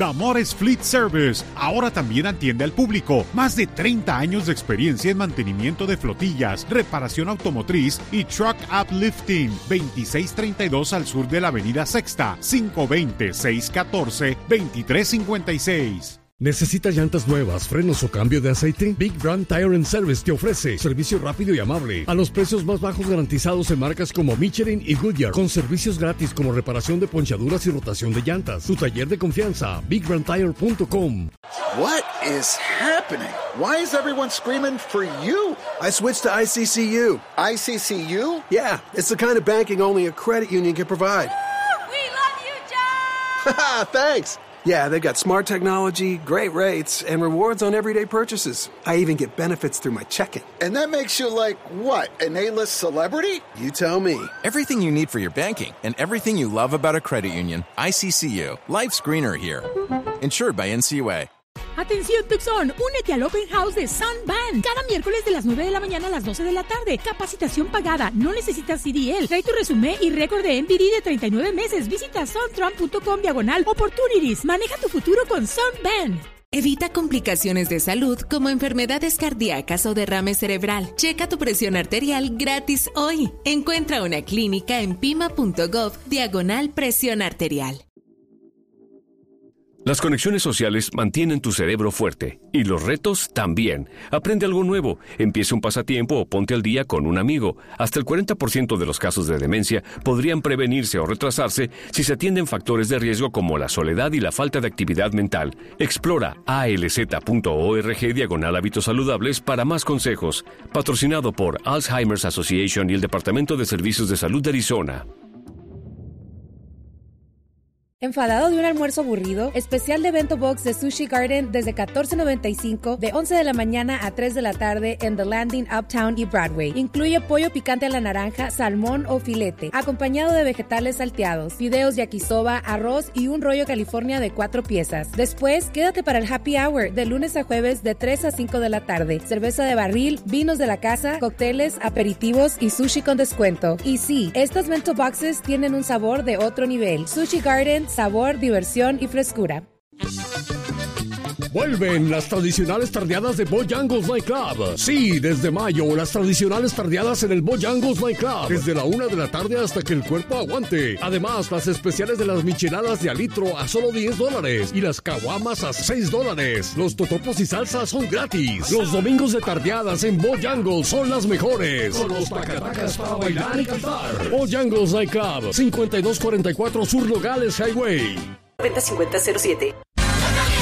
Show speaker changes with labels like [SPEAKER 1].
[SPEAKER 1] Damores Fleet Service ahora también atiende al público. Más de 30 años de experiencia en mantenimiento de flotillas, reparación automotriz y truck uplifting. 2632 al sur de la avenida Sexta, 520-614-2356.
[SPEAKER 2] ¿Necesitas llantas nuevas, frenos o cambio de aceite? Big Brand Tire and Service te ofrece servicio rápido y amable a los precios más bajos garantizados en marcas como Michelin y Goodyear, con servicios gratis como reparación de ponchaduras y rotación de llantas. Tu taller de confianza, BigBrandTire.com.
[SPEAKER 3] What is happening? Why is everyone screaming for you?
[SPEAKER 4] I switched to ICCU.
[SPEAKER 3] ICCU?
[SPEAKER 4] Yeah, it's the kind of banking only a credit union can provide.
[SPEAKER 5] We love you, John!
[SPEAKER 4] Thanks. Yeah, they've got smart technology, great rates, and rewards on everyday purchases. I even get benefits through my checking.
[SPEAKER 3] And that makes you like, what, an A-list celebrity?
[SPEAKER 4] You tell me.
[SPEAKER 6] Everything you need for your banking and everything you love about a credit union. ICCU. Life's greener here. Insured by NCUA.
[SPEAKER 7] Atención Tucson, únete al Open House de Sunban. Cada miércoles de las 9 de la mañana a las 12 de la tarde. Capacitación pagada, no necesitas CDL. Trae tu resumen y récord de MPD de 39 meses. Visita suntrump.com/opportunities. Maneja tu futuro con Sunban.
[SPEAKER 8] Evita complicaciones de salud como enfermedades cardíacas o derrame cerebral. Checa tu presión arterial gratis hoy. Encuentra una clínica en pima.gov/presión arterial.
[SPEAKER 9] Las conexiones sociales mantienen tu cerebro fuerte. Y los retos también. Aprende algo nuevo, empieza un pasatiempo o ponte al día con un amigo. Hasta el 40% de los casos de demencia podrían prevenirse o retrasarse si se atienden factores de riesgo como la soledad y la falta de actividad mental. Explora alz.org/hábitos saludables para más consejos. Patrocinado por Alzheimer's Association y el Departamento de Servicios de Salud de Arizona.
[SPEAKER 10] ¿Enfadado de un almuerzo aburrido? Especial de Bento Box de Sushi Garden desde $14.95 de 11 de la mañana a 3 de la tarde en The Landing, Uptown y Broadway. Incluye pollo picante a la naranja, salmón o filete, acompañado de vegetales salteados, fideos yakisoba, arroz y un rollo California de 4 piezas. Después, quédate para el happy hour de lunes a jueves de 3 a 5 de la tarde. Cerveza de barril, vinos de la casa, cócteles, aperitivos y sushi con descuento. Y sí, estas Bento Boxes tienen un sabor de otro nivel. Sushi Garden, sabor, diversión y frescura.
[SPEAKER 2] Vuelven las tradicionales tardeadas de Bojangles Nightclub. Sí, desde mayo, las tradicionales tardeadas en el Bojangles Nightclub. Desde la 1 de la tarde hasta que el cuerpo aguante. Además, las especiales de las micheladas de al litro a solo $10 y las caguamas a $6. Los totopos y salsa son gratis. Los domingos de tardeadas en Bojangles son las mejores. Con los tacatacas para bailar y cantar. Bojangles Nightclub, 5244 Sur Nogales Highway.
[SPEAKER 11] 905007.